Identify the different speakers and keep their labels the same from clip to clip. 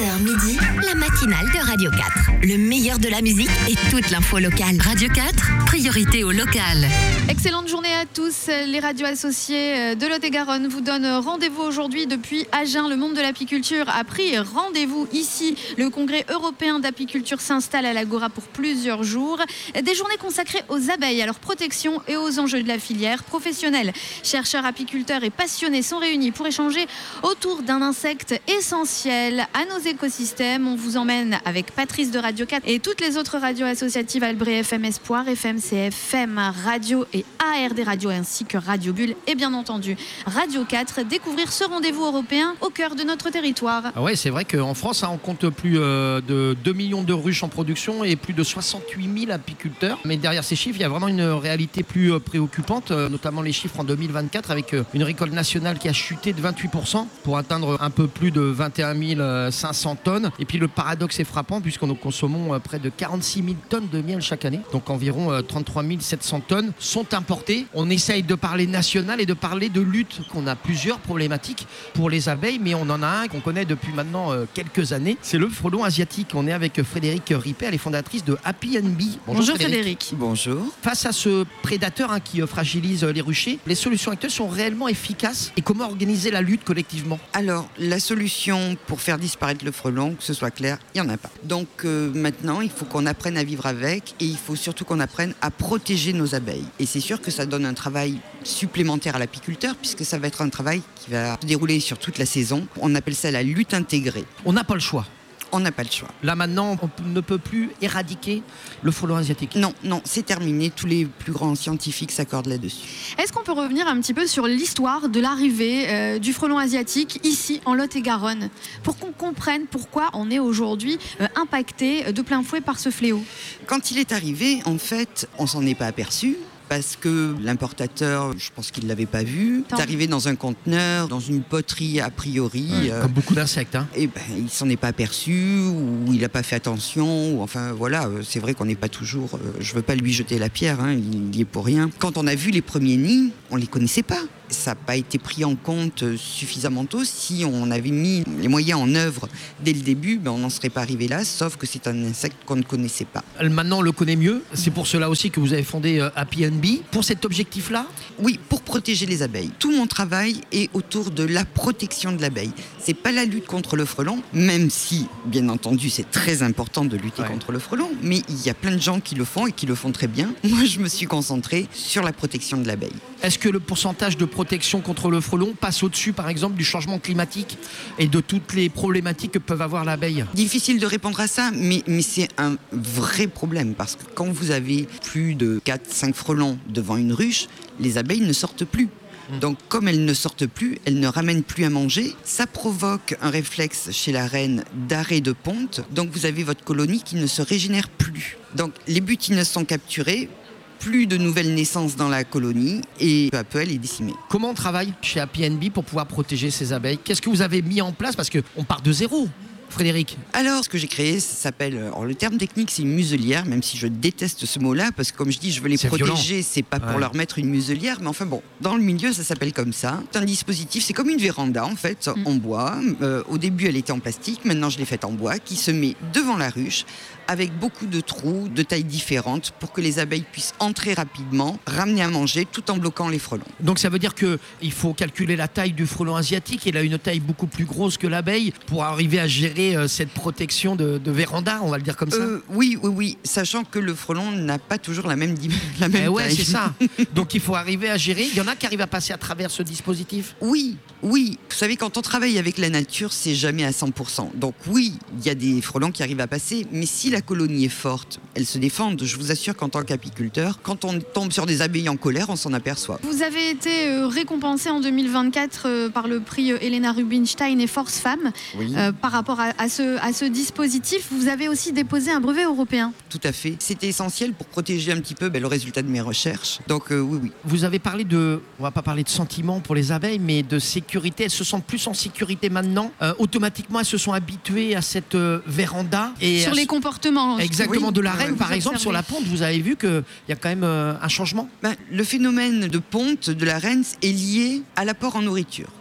Speaker 1: 11h midi, la matinale de Radio 4. Le meilleur de la musique et toute l'info locale. Radio 4, priorité au local.
Speaker 2: Excellente journée à tous. Les radios associées de Lot-et-Garonne vous donnent rendez-vous aujourd'hui depuis Agen. Le monde de l'apiculture a pris rendez-vous ici. Le congrès européen d'apiculture s'installe à l'Agora pour plusieurs jours. Des journées consacrées aux abeilles, à leur protection et aux enjeux de la filière. Professionnels, chercheurs, apiculteurs et passionnés sont réunis pour échanger autour d'un insecte essentiel à nos écosystèmes. On vous emmène avec Patrice de Radio 4 et toutes les autres radios associatives Albré FM Espoir, FMCF, FM Radio et ARD Radio ainsi que Radio Bulle et bien entendu Radio 4. Découvrir ce rendez-vous européen au cœur de notre territoire.
Speaker 3: Ah ouais, c'est vrai qu'en France, on compte plus de 2 millions de ruches en production et plus de 68 000 apiculteurs. Mais derrière ces chiffres, il y a vraiment une réalité plus préoccupante, notamment les chiffres en 2024 avec une récolte nationale qui a chuté de 28% pour atteindre un peu plus de 21 500 tonnes. Et puis le paradoxe est frappant puisqu'on nous consommons près de 46 000 tonnes de miel chaque année. Donc environ 33 700 tonnes sont importées. On essaye de parler national et de parler de lutte. On a plusieurs problématiques pour les abeilles, mais on en a un qu'on connaît depuis maintenant quelques années. C'est le frelon asiatique. On est avec Frédéric Rippet, elle est fondatrice de Happy & Bee.
Speaker 2: Bonjour Frédéric.
Speaker 4: Bonjour.
Speaker 3: Face à ce prédateur qui fragilise les ruchers, les solutions actuelles sont réellement efficaces et comment organiser la lutte collectivement?
Speaker 4: Alors, la solution pour faire disparaître le frelon, que ce soit clair, il n'y en a pas. Donc maintenant, il faut qu'on apprenne à vivre avec et il faut surtout qu'on apprenne à protéger nos abeilles. Et c'est sûr que ça donne un travail supplémentaire à l'apiculteur puisque ça va être un travail qui va se dérouler sur toute la saison. On appelle ça la lutte intégrée.
Speaker 3: On n'a pas le choix.
Speaker 4: On n'a pas le choix.
Speaker 3: Là maintenant, on ne peut plus éradiquer le frelon asiatique.
Speaker 4: Non, c'est terminé. Tous les plus grands scientifiques s'accordent là-dessus.
Speaker 2: Est-ce qu'on peut revenir un petit peu sur l'histoire de l'arrivée du frelon asiatique ici en Lot-et-Garonne pour qu'on comprenne pourquoi on est aujourd'hui impacté de plein fouet par ce fléau?
Speaker 4: Quand il est arrivé, en fait, on s'en est pas aperçu. Parce que l'importateur, je pense qu'il ne l'avait pas vu. C'est arrivé dans un conteneur, dans une poterie a priori.
Speaker 3: Comme beaucoup d'insectes.
Speaker 4: Et il ne s'en est pas aperçu, ou il n'a pas fait attention. Ou enfin voilà, c'est vrai qu'on n'est pas toujours... je ne veux pas lui jeter la pierre, il y est pour rien. Quand on a vu les premiers nids, on ne les connaissait pas. Ça n'a pas été pris en compte suffisamment tôt. Si on avait mis les moyens en œuvre dès le début, on n'en serait pas arrivé là, sauf que c'est un insecte qu'on ne connaissait pas.
Speaker 3: Maintenant, on le connaît mieux. C'est pour cela aussi que vous avez fondé Happy & Bee. Pour cet objectif-là?
Speaker 4: Oui, pour protéger les abeilles. Tout mon travail est autour de la protection de l'abeille. C'est pas la lutte contre le frelon, même si, bien entendu, c'est très important de lutter contre le frelon, mais il y a plein de gens qui le font et qui le font très bien. Moi, je me suis concentrée sur la protection de l'abeille.
Speaker 3: Est-ce que le pourcentage de protection contre le frelon passe au-dessus, par exemple, du changement climatique et de toutes les problématiques que peuvent avoir l'abeille?
Speaker 4: Difficile de répondre à ça, mais c'est un vrai problème parce que quand vous avez plus de 4-5 frelons devant une ruche, les abeilles ne sortent plus. Donc comme elles ne sortent plus, elles ne ramènent plus à manger, ça provoque un réflexe chez la reine d'arrêt de ponte, donc vous avez votre colonie qui ne se régénère plus. Donc les butineuses sont capturées, plus de nouvelles naissances dans la colonie et peu à peu elle est décimée.
Speaker 3: Comment on travaille chez Happy & Bee pour pouvoir protéger ces abeilles? Qu'est-ce que vous avez mis en place? Parce qu'on part de zéro. Frédéric? Alors,
Speaker 4: ce que j'ai créé, ça s'appelle... Alors, le terme technique, c'est une muselière, même si je déteste ce mot-là, parce que comme je dis, je veux les protéger, c'est pas pour leur mettre une muselière, mais enfin bon, dans le milieu, ça s'appelle comme ça. C'est un dispositif, c'est comme une véranda, en fait, en bois. Au début, elle était en plastique, maintenant je l'ai faite en bois, qui se met devant la ruche, avec beaucoup de trous de tailles différentes, pour que les abeilles puissent entrer rapidement, ramener à manger, tout en bloquant les frelons.
Speaker 3: Donc ça veut dire qu'il faut calculer la taille du frelon asiatique, il a une taille beaucoup plus grosse que l'abeille, pour arriver à gérer cette protection de véranda, on va le dire comme ça?
Speaker 4: Oui, sachant que le frelon n'a pas toujours la même taille.
Speaker 3: C'est ça. Donc il faut arriver à gérer. Il y en a qui arrivent à passer à travers ce dispositif?
Speaker 4: Oui. Vous savez, quand on travaille avec la nature, c'est jamais à 100%. Donc oui, il y a des frelons qui arrivent à passer, mais si la colonie est forte, elles se défendent. Je vous assure qu'en tant qu'apiculteur, quand on tombe sur des abeilles en colère, on s'en aperçoit.
Speaker 2: Vous avez été récompensé en 2024 par le prix Helena Rubinstein et Force Femmes. Par rapport à ce dispositif, vous avez aussi déposé un brevet européen.
Speaker 4: Tout à fait. C'était essentiel pour protéger un petit peu le résultat de mes recherches. Donc oui.
Speaker 3: Vous avez parlé on va pas parler de sentiments pour les abeilles, mais de sécurité. Elles se sentent plus en sécurité maintenant. Automatiquement, elles se sont habituées à cette véranda. Et
Speaker 2: sur les comportements.
Speaker 3: Exactement, de la reine, par exemple, sur la ponte, vous avez vu qu'il y a quand même un changement?
Speaker 4: Le phénomène de ponte de la reine est lié à l'apport en nourriture.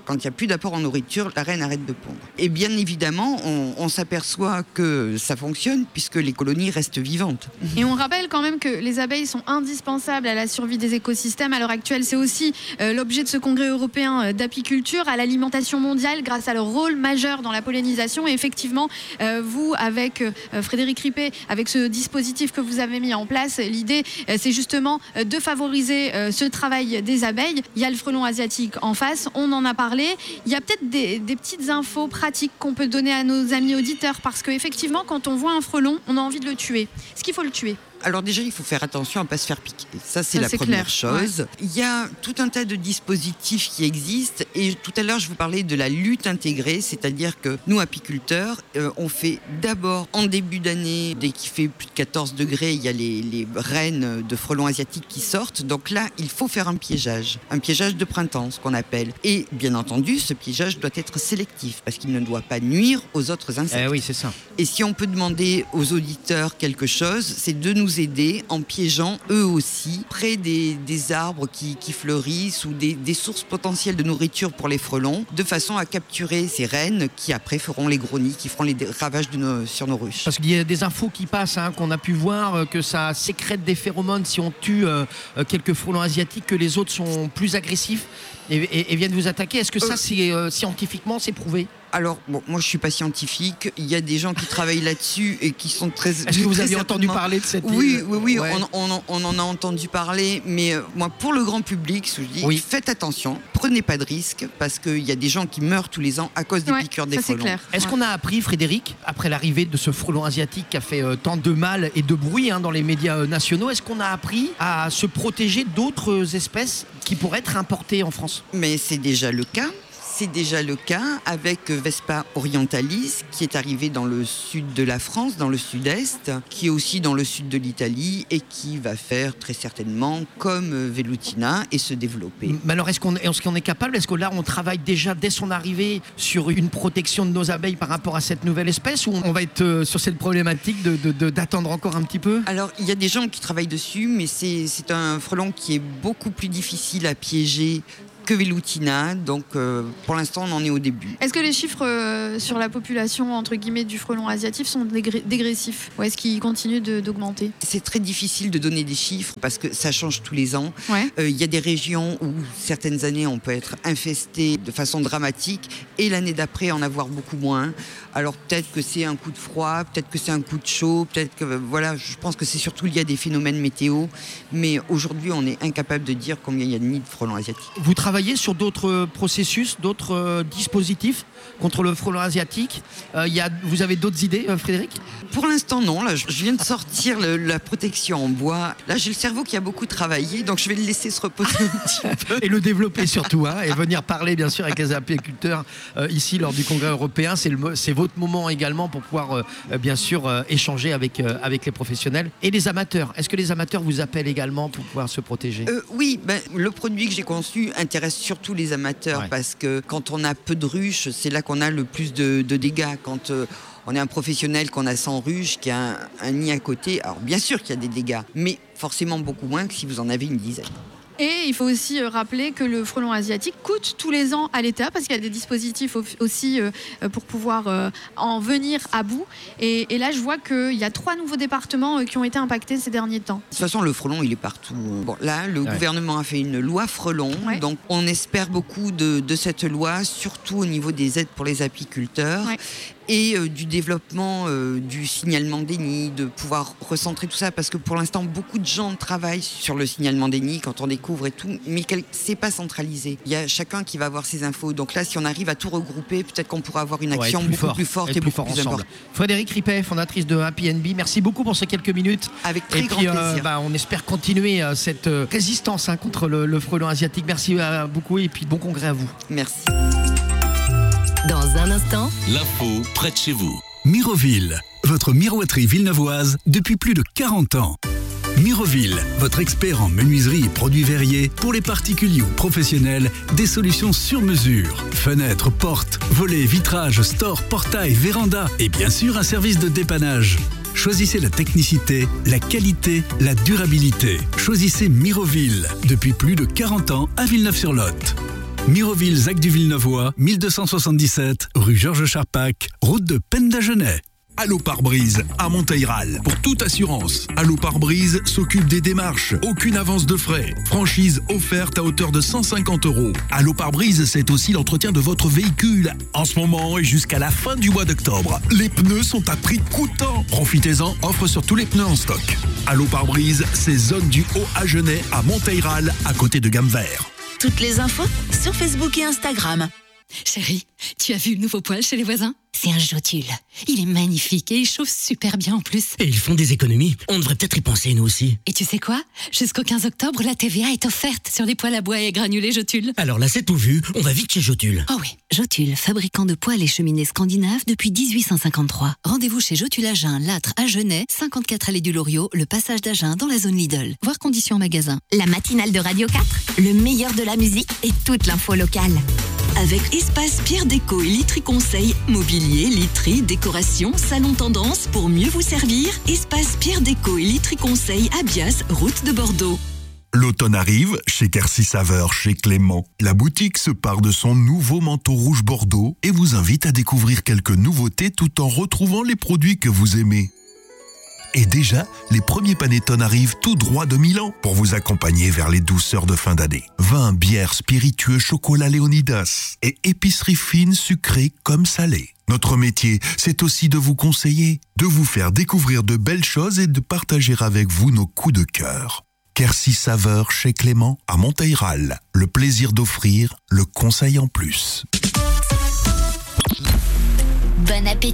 Speaker 4: Quand il n'y a plus d'apport en nourriture, la reine arrête de pondre. Et bien évidemment, on s'aperçoit que ça fonctionne puisque les colonies restent vivantes.
Speaker 2: Et on rappelle quand même que les abeilles sont indispensables à la survie des écosystèmes. À l'heure actuelle, c'est aussi l'objet de ce congrès européen d'apiculture, à l'alimentation mondiale, grâce à leur rôle majeur dans la pollinisation. Et effectivement, vous, avec Frédéric Rippé, avec ce dispositif que vous avez mis en place, l'idée, c'est justement de favoriser ce travail des abeilles. Il y a le frelon asiatique en face, on en a parlé. Il y a peut-être des petites infos pratiques qu'on peut donner à nos amis auditeurs, parce qu'effectivement, quand on voit un frelon, on a envie de le tuer. Est-ce qu'il faut le tuer ?
Speaker 4: Alors déjà, il faut faire attention à ne pas se faire piquer. Ça, c'est la première chose. Ouais. Il y a tout un tas de dispositifs qui existent. Et tout à l'heure, je vous parlais de la lutte intégrée. C'est-à-dire que nous, apiculteurs, on fait d'abord, en début d'année, dès qu'il fait plus de 14 degrés, il y a les reines de frelons asiatiques qui sortent. Donc là, il faut faire un piégeage de printemps, ce qu'on appelle. Et bien entendu, ce piégeage doit être sélectif, parce qu'il ne doit pas nuire aux autres insectes.
Speaker 3: Oui, c'est ça.
Speaker 4: Et si on peut demander aux auditeurs quelque chose, c'est de nous aider en piégeant eux aussi près des arbres qui fleurissent ou des sources potentielles de nourriture pour les frelons, de façon à capturer ces reines qui après feront les gros nids, qui feront les ravages sur nos ruches.
Speaker 3: Parce qu'il y a des infos qui passent, qu'on a pu voir, que ça sécrète des phéromones si on tue quelques frelons asiatiques, que les autres sont plus agressifs et viennent vous attaquer. Est-ce que ça, scientifiquement, c'est prouvé ?
Speaker 4: Alors, bon, moi je suis pas scientifique, il y a des gens qui travaillent là-dessus et qui sont très...
Speaker 3: Est-ce que vous avez entendu parler de cette...
Speaker 4: Oui, ouais. on en a entendu parler, mais moi pour le grand public, je dis, faites attention, prenez pas de risques, parce qu'il y a des gens qui meurent tous les ans à cause des piqûres des frelons.
Speaker 2: Clair.
Speaker 3: Est-ce qu'on a appris, Frédéric, après l'arrivée de ce frelon asiatique qui a fait tant de mal et de bruit dans les médias nationaux, est-ce qu'on a appris à se protéger d'autres espèces qui pourraient être importées en France ?
Speaker 4: Mais c'est déjà le cas. C'est déjà le cas avec Vespa orientalis, qui est arrivé dans le sud de la France, dans le sud-est, qui est aussi dans le sud de l'Italie et qui va faire très certainement comme Velutina et se développer.
Speaker 3: Mais alors, est-ce qu'on est capable, est-ce que là, on travaille déjà dès son arrivée sur une protection de nos abeilles par rapport à cette nouvelle espèce, ou on va être sur cette problématique d'attendre encore un petit peu ?
Speaker 4: Alors, il y a des gens qui travaillent dessus, mais c'est un frelon qui est beaucoup plus difficile à piéger que Velutina, donc pour l'instant on en est au début.
Speaker 2: Est-ce que les chiffres sur la population entre guillemets du frelon asiatique sont dégressifs, ou est-ce qu'ils continuent d'augmenter ?
Speaker 4: C'est très difficile de donner des chiffres parce que ça change tous les ans. Y a des régions où certaines années on peut être infesté de façon dramatique et l'année d'après en avoir beaucoup moins. Alors peut-être que c'est un coup de froid, peut-être que c'est un coup de chaud, peut-être que je pense que c'est surtout lié à des phénomènes météo, mais aujourd'hui on est incapable de dire combien il y a de nids de frelons asiatiques.
Speaker 3: Vous travaillez sur d'autres processus, d'autres dispositifs contre le frelon asiatique. Vous avez d'autres idées, Frédéric ?
Speaker 4: Pour l'instant, non. Là, je viens de sortir la protection en bois. Là, j'ai le cerveau qui a beaucoup travaillé, donc je vais le laisser se reposer un petit peu.
Speaker 3: Et le développer surtout, et venir parler, bien sûr, avec les apiculteurs ici, lors du Congrès européen. C'est votre moment également pour pouvoir, bien sûr, échanger avec les professionnels et les amateurs. Est-ce que les amateurs vous appellent également pour pouvoir se protéger ?
Speaker 4: Oui, le produit que j'ai conçu intéresse surtout les amateurs, parce que quand on a peu de ruches, c'est là qu'on a le plus de dégâts. Quand on est un professionnel, qu'on a 100 ruches, qui a un nid à côté, alors bien sûr qu'il y a des dégâts, mais forcément beaucoup moins que si vous en avez une dizaine.
Speaker 2: Et il faut aussi rappeler que le frelon asiatique coûte tous les ans à l'État, parce qu'il y a des dispositifs aussi pour pouvoir en venir à bout. Et là, je vois qu'il y a 3 nouveaux départements qui ont été impactés ces derniers temps.
Speaker 4: De toute façon, le frelon, il est partout. Bon, là, le gouvernement a fait une loi frelon. Donc, on espère beaucoup de cette loi, surtout au niveau des aides pour les apiculteurs. Et du développement du signalement des nids, de pouvoir recentrer tout ça, parce que pour l'instant, beaucoup de gens travaillent sur le signalement des nids quand on découvre et tout, mais c'est pas centralisé. Il y a chacun qui va avoir ses infos. Donc là, si on arrive à tout regrouper, peut-être qu'on pourra avoir une action beaucoup plus forte et beaucoup plus importante.
Speaker 3: Frédéric Rippé, fondatrice de Happy & Bee, merci beaucoup pour ces quelques minutes.
Speaker 4: Avec très grand plaisir.
Speaker 3: On espère continuer cette résistance contre le frelon asiatique. Merci beaucoup et puis bon congrès à vous.
Speaker 4: Merci.
Speaker 1: Dans un instant,
Speaker 5: l'info près de chez vous.
Speaker 6: Miroville, votre miroiterie villeneuvoise depuis plus de 40 ans. Miroville, votre expert en menuiserie et produits verriers pour les particuliers ou professionnels, des solutions sur mesure. Fenêtres, portes, volets, vitrages, stores, portails, vérandas et bien sûr un service de dépannage. Choisissez la technicité, la qualité, la durabilité. Choisissez Miroville, depuis plus de 40 ans à Villeneuve-sur-Lot. Miroville, Zac du Villenevois, 1277, rue Georges Charpac, route de Pennes-d'Agenais.
Speaker 7: Allo Pare-Brise à Monteyral. Pour toute assurance, Allo Pare-Brise s'occupe des démarches. Aucune avance de frais. Franchise offerte à hauteur de 150 €. Allo Pare-Brise, c'est aussi l'entretien de votre véhicule. En ce moment et jusqu'à la fin du mois d'octobre, les pneus sont à prix coûtant. Profitez-en, offre sur tous les pneus en stock. Allo Pare-Brise, c'est zone du Haut-Agenais à Monteyral, à côté de Gamme-Vert.
Speaker 1: Toutes les infos sur Facebook et Instagram.
Speaker 8: Chérie, tu as vu le nouveau poêle chez les voisins? C'est un Jotule. Il est magnifique et il chauffe super bien en plus.
Speaker 9: Et ils font des économies. On devrait peut-être y penser nous aussi.
Speaker 8: Et tu sais quoi? Jusqu'au 15 octobre, la TVA est offerte sur les poêles à bois et granulés Jotule.
Speaker 9: Alors là, c'est tout vu. On va vite chez Jotule.
Speaker 8: Oh oui. Jotule, fabricant de poêles et cheminées scandinaves depuis 1853. Rendez-vous chez Jotule Agen, Lattre, Agenais, 54 allée du Loriot, le passage d'Agen dans la zone Lidl. Voir conditions en magasin.
Speaker 1: La matinale de Radio 4, le meilleur de la musique et toute l'info locale.
Speaker 10: Avec Espace Pierre Déco et Literie Conseil, mobilier, literie, décoration, salon tendance pour mieux vous servir. Espace Pierre Déco et Literie Conseil à Bias, route de Bordeaux.
Speaker 7: L'automne arrive, chez Quercy Saveur, chez Clément. La boutique se part de son nouveau manteau rouge Bordeaux et vous invite à découvrir quelques nouveautés tout en retrouvant les produits que vous aimez. Et déjà, les premiers Panettone arrivent tout droit de Milan pour vous accompagner vers les douceurs de fin d'année. Vin, bière, spiritueux, chocolat Léonidas et épicerie fine, sucrée comme salée. Notre métier, c'est aussi de vous conseiller, de vous faire découvrir de belles choses et de partager avec vous nos coups de cœur. Quercy Saveur chez Clément à Monteyral. Le plaisir d'offrir, le conseil en plus.
Speaker 1: Bon appétit.